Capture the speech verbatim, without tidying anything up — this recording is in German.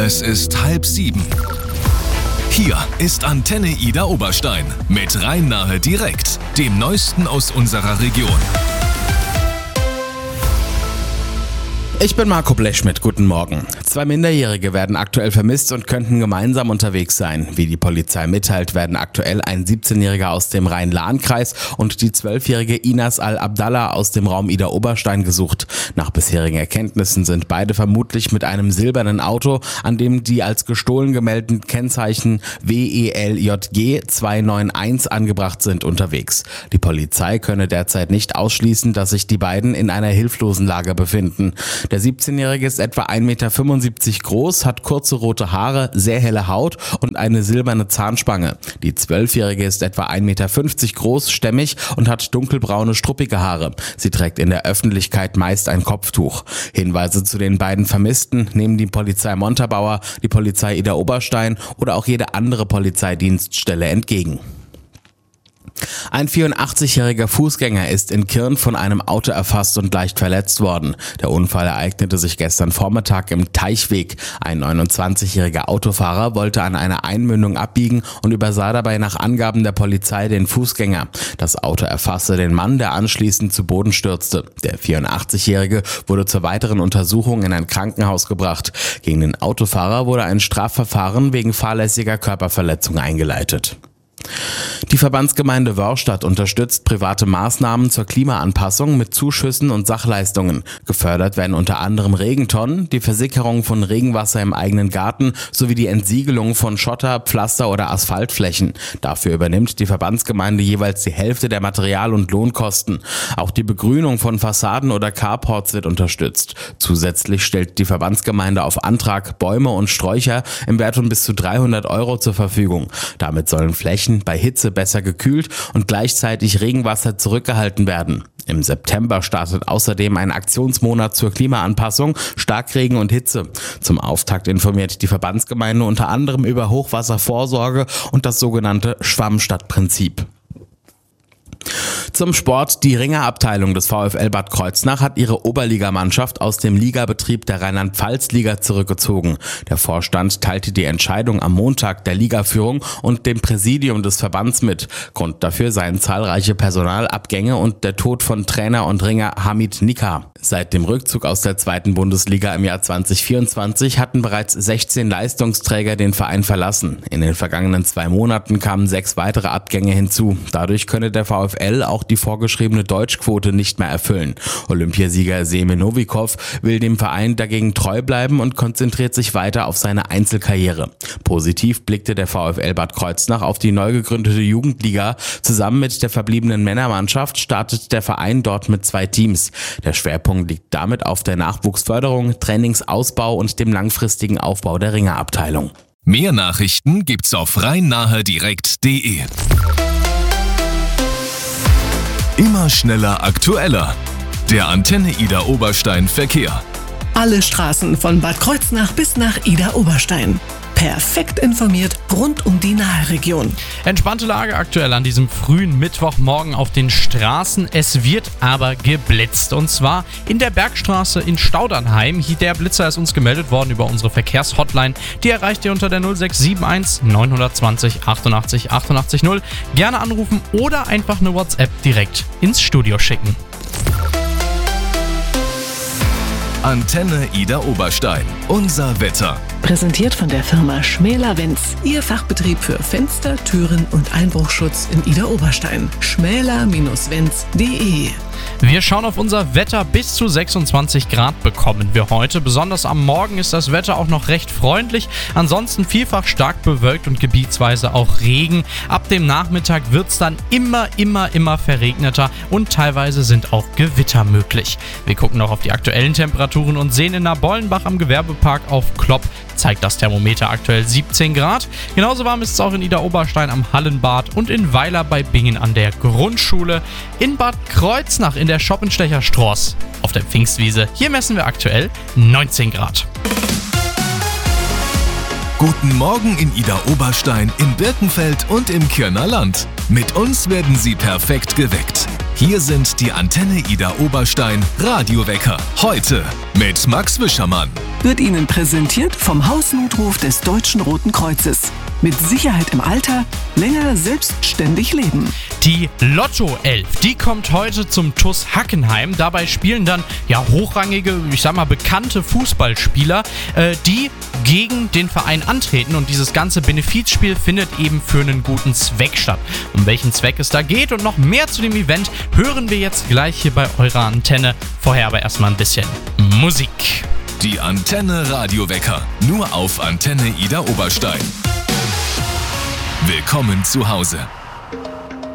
Es ist halb sieben. Hier ist Antenne Ida Oberstein mit Rhein-Nahe direkt, dem Neuesten aus unserer Region. Ich bin Marco Blechschmidt, guten Morgen. Zwei Minderjährige werden aktuell vermisst und könnten gemeinsam unterwegs sein. Wie die Polizei mitteilt, werden aktuell ein siebzehnjähriger aus dem Rhein-Lahn-Kreis und die zwölfjährige Inas Al-Abdallah aus dem Raum Ida Oberstein gesucht. Nach bisherigen Erkenntnissen sind beide vermutlich mit einem silbernen Auto, an dem die als gestohlen gemeldeten Kennzeichen W E L J G zwei neun eins angebracht sind, unterwegs. Die Polizei könne derzeit nicht ausschließen, dass sich die beiden in einer hilflosen Lage befinden. Der siebzehnjährige ist etwa ein Meter fünfundsiebzig groß, hat kurze rote Haare, sehr helle Haut und eine silberne Zahnspange. Die zwölfjährige ist etwa ein Meter fünfzig groß, stämmig und hat dunkelbraune, struppige Haare. Sie trägt in der Öffentlichkeit meist ein Kopftuch. Hinweise zu den beiden Vermissten nehmen die Polizei Montabaur, die Polizei Ida Oberstein oder auch jede andere Polizeidienststelle entgegen. Ein vierundachtzigjähriger Fußgänger ist in Kirn von einem Auto erfasst und leicht verletzt worden. Der Unfall ereignete sich gestern Vormittag im Teichweg. Ein neunundzwanzigjähriger Autofahrer wollte an einer Einmündung abbiegen und übersah dabei nach Angaben der Polizei den Fußgänger. Das Auto erfasste den Mann, der anschließend zu Boden stürzte. Der vierundachtzigjährige wurde zur weiteren Untersuchung in ein Krankenhaus gebracht. Gegen den Autofahrer wurde ein Strafverfahren wegen fahrlässiger Körperverletzung eingeleitet. Die Verbandsgemeinde Wörrstadt unterstützt private Maßnahmen zur Klimaanpassung mit Zuschüssen und Sachleistungen. Gefördert werden unter anderem Regentonnen, die Versickerung von Regenwasser im eigenen Garten sowie die Entsiegelung von Schotter-, Pflaster- oder Asphaltflächen. Dafür übernimmt die Verbandsgemeinde jeweils die Hälfte der Material- und Lohnkosten. Auch die Begrünung von Fassaden oder Carports wird unterstützt. Zusätzlich stellt die Verbandsgemeinde auf Antrag Bäume und Sträucher im Wert von bis zu dreihundert Euro zur Verfügung. Damit sollen Flächen bei Hitze besser gekühlt und gleichzeitig Regenwasser zurückgehalten werden. Im September startet außerdem ein Aktionsmonat zur Klimaanpassung, Starkregen und Hitze. Zum Auftakt informiert die Verbandsgemeinde unter anderem über Hochwasservorsorge und das sogenannte Schwammstadtprinzip. Zum Sport. Die Ringerabteilung des VfL Bad Kreuznach hat ihre Oberligamannschaft aus dem Ligabetrieb der Rheinland-Pfalz-Liga zurückgezogen. Der Vorstand teilte die Entscheidung am Montag der Ligaführung und dem Präsidium des Verbands mit. Grund dafür seien zahlreiche Personalabgänge und der Tod von Trainer und Ringer Hamid Nika. Seit dem Rückzug aus der zweiten Bundesliga im Jahr zwanzig vierundzwanzig hatten bereits sechzehn Leistungsträger den Verein verlassen. In den vergangenen zwei Monaten kamen sechs weitere Abgänge hinzu. Dadurch könne der VfL auch die vorgeschriebene Deutschquote nicht mehr erfüllen. Olympiasieger Semir Novikov will dem Verein dagegen treu bleiben und konzentriert sich weiter auf seine Einzelkarriere. Positiv blickte der VfL Bad Kreuznach auf die neu gegründete Jugendliga. Zusammen mit der verbliebenen Männermannschaft startet der Verein dort mit zwei Teams. Der Schwerpunkt liegt damit auf der Nachwuchsförderung, Trainingsausbau und dem langfristigen Aufbau der Ringerabteilung. Mehr Nachrichten gibt's auf rhein-nahe direkt punkt de. Immer schneller, aktueller. Der Antenne Ida Oberstein Verkehr. Alle Straßen von Bad Kreuznach bis nach Ida Oberstein. Perfekt informiert rund um die Nahe-Region. Entspannte Lage aktuell an diesem frühen Mittwochmorgen auf den Straßen. Es wird aber geblitzt. Und zwar in der Bergstraße in Staudernheim. Hier der Blitzer ist uns gemeldet worden über unsere Verkehrshotline. Die erreicht ihr unter der null sechs sieben eins neun zwei null achtundachtzig achtundachtzig null. Gerne anrufen oder einfach eine WhatsApp direkt ins Studio schicken. Antenne Ida Oberstein. Unser Wetter. Präsentiert von der Firma Schmäler-Wenz. Ihr Fachbetrieb für Fenster, Türen und Einbruchschutz in Ida Oberstein. schmäler Bindestrich wenz punkt de. Wir schauen auf unser Wetter. Bis zu sechsundzwanzig Grad bekommen wir heute. Besonders am Morgen ist das Wetter auch noch recht freundlich. Ansonsten vielfach stark bewölkt und gebietsweise auch Regen. Ab dem Nachmittag wird es dann immer, immer, immer verregneter und teilweise sind auch Gewitter möglich. Wir gucken noch auf die aktuellen Temperaturen und sehen in Nabollenbach am Gewerbepark auf Klopp zeigt das Thermometer aktuell siebzehn Grad. Genauso warm ist es auch in Ida Oberstein am Hallenbad und in Weiler bei Bingen an der Grundschule. In Bad Kreuznach in der Schoppenstecher Stroß auf der Pfingstwiese. Hier messen wir aktuell neunzehn Grad. Guten Morgen in Ida Oberstein, in Birkenfeld und im Kirner Land. Mit uns werden Sie perfekt geweckt. Hier sind die Antenne Ida Oberstein Radiowecker. Heute mit Max Wischermann. Wird Ihnen präsentiert vom Hausnotruf des Deutschen Roten Kreuzes. Mit Sicherheit im Alter, länger selbstständig leben. Die Lotto elf, die kommt heute zum T U S Hackenheim. Dabei spielen dann ja hochrangige, ich sag mal bekannte Fußballspieler, äh, die gegen den Verein antreten. Und dieses ganze Benefizspiel findet eben für einen guten Zweck statt. Um welchen Zweck es da geht und noch mehr zu dem Event hören wir jetzt gleich hier bei eurer Antenne. Vorher aber erstmal ein bisschen Musik. Die Antenne Radiowecker, nur auf Antenne Ida Oberstein. Willkommen zu Hause.